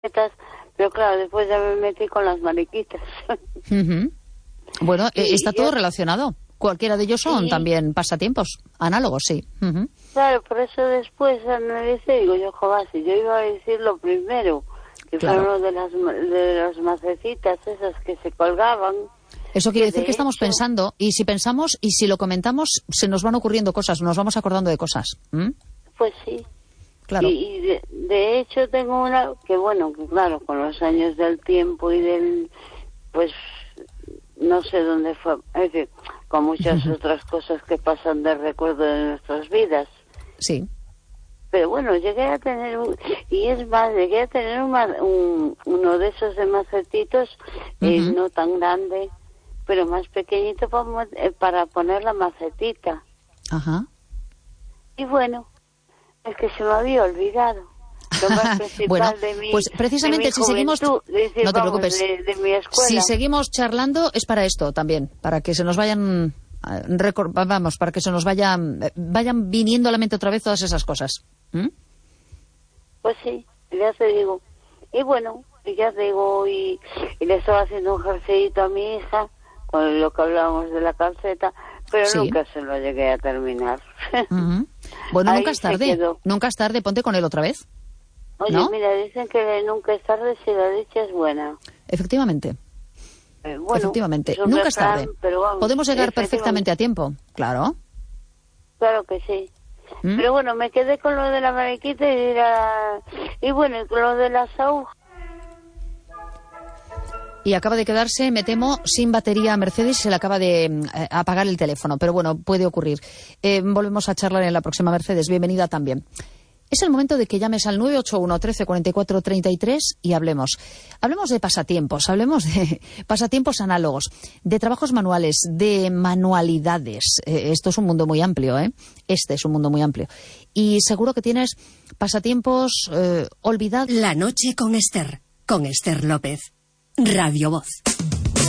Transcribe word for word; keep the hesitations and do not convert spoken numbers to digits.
pero claro, después ya me metí con las mariquitas. Uh-huh. Bueno, y, está todo yo... relacionado. Cualquiera de ellos son sí. también pasatiempos análogos, sí. Uh-huh. Claro, por eso después analicé, digo yo, joder, si yo iba a decir lo primero, que claro. fueron de las, de las macetitas esas que se colgaban. Eso quiere que decir que estamos hecho... pensando, y si pensamos y si lo comentamos, se nos van ocurriendo cosas, nos vamos acordando de cosas. ¿Mm? Pues sí. Claro. Y, y de, de hecho tengo una, que bueno, que claro, con los años del tiempo y del, pues, no sé dónde fue, es decir, con muchas otras cosas que pasan de recuerdo de nuestras vidas. Sí. Pero bueno, llegué a tener, un, y es más, llegué a tener una, un, uno de esos de macetitos, uh-huh. eh, no tan grande, pero más pequeñito para, eh, para poner la macetita. Ajá. Y bueno, es que se me había olvidado. Lo más principal bueno, de mi, pues precisamente de mi si seguimos, decir, no te vamos, preocupes, de, de mi escuela. Si seguimos charlando es para esto también, para que se nos vayan, vamos, para que se nos vayan, vayan viniendo a la mente otra vez todas esas cosas. ¿Mm? Pues sí, ya te digo. Y bueno, ya te digo, y, y le estaba haciendo un jerseyito a mi hija, con lo que hablábamos de la calceta, pero sí. nunca se lo llegué a terminar. Uh-huh. Bueno, nunca es tarde, nunca es tarde, ponte con él otra vez. Oye, ¿no? Mira, dicen que nunca es tarde si la dicha es buena. Efectivamente. Eh, bueno, efectivamente, nunca es tarde. Pero vamos, podemos llegar perfectamente a tiempo, claro. Claro que sí. ¿Mm? Pero bueno, me quedé con lo de la mariquita y, la... y bueno, con lo de las agujas. Y acaba de quedarse, me temo, sin batería a Mercedes y se le acaba de eh, apagar el teléfono. Pero bueno, puede ocurrir. Eh, volvemos a charlar en la próxima, Mercedes. Bienvenida también. Es el momento de que llames al nueve ocho uno, trece, cuarenta y cuatro, treinta y tres y hablemos. Hablemos de pasatiempos, hablemos de pasatiempos análogos, de trabajos manuales, de manualidades. Eh, esto es un mundo muy amplio, ¿eh? Este es un mundo muy amplio. Y seguro que tienes pasatiempos eh, olvidados. La noche con Esther, con Esther López. Radio Voz.